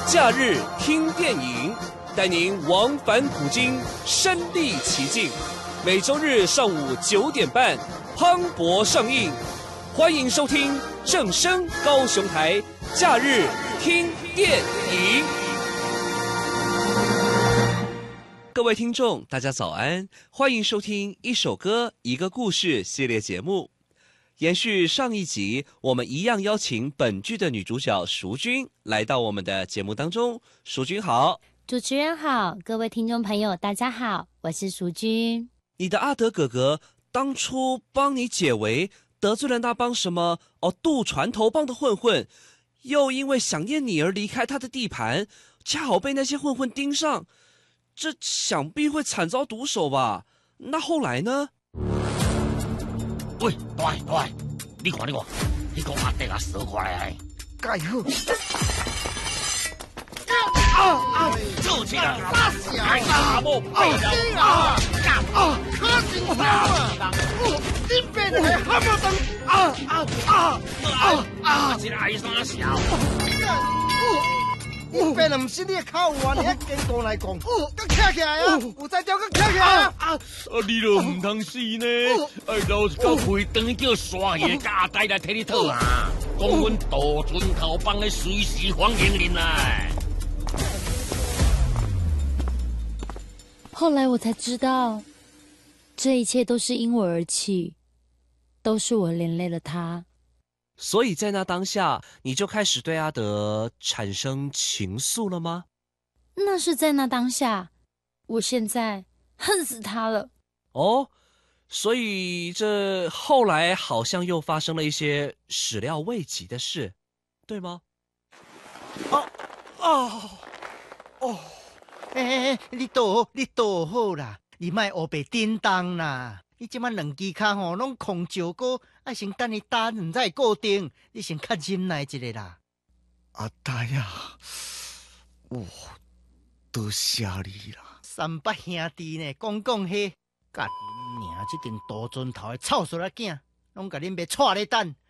假日听电影，带您往返古今，身临其境。每周日上午9点半，磅礴上映。欢迎收听正声高雄台假日听电影。各位听众，大家早安，欢迎收听一首歌一个故事系列节目。延续上一集，我们一样邀请本剧的女主角淑君来到我们的节目当中。淑君好。 主持人好，各位听众朋友大家好，我是淑君。 你的阿德哥哥当初帮你解围，得罪了那帮什么渡船头帮的混混，又因为想念你而离开他的地盘，恰好被那些混混盯上，这想必会惨遭毒手吧？那后来呢？ 喂，大爷，你看，你个阿弟啊，扫过来， 盖好。 做起来， 大小大木背了可真好啊！你变得还没等这个爱啥小？ 你变得不是你的口话，你还跟讲来讲，佮徛起来啊！有才调佮徛起来啊！ 你都唔通死呢？老是到开灯叫刷爷家带来替你讨啊！讲阮渡船头帮的随时欢迎您来。 后来我才知道，这一切都是因我而起，都是我连累了他。 所以在那当下，你就开始对阿德产生情愫了吗？ 那是在那当下，我现在恨死他了。 哦，所以这后来好像又发生了一些始料未及的事，对吗？ 你倒好啦，你莫黑白颠当啦。你即摆两支骹吼拢空照过，爱先等你打两才固定。你先较忍耐一下啦。 阿呆啊，多谢你啦。 三八兄弟呢，讲嘿，甲恁娘这间渡船头的臭衰仔囝，拢甲恁爸带咧等，